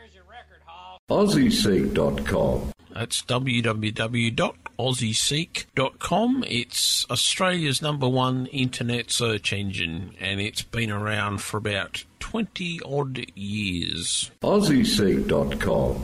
AussieSeek.com. That's www.aussieseek.com. It's Australia's #1 internet search engine, and it's been around for about 20-odd years. AussieSeek.com.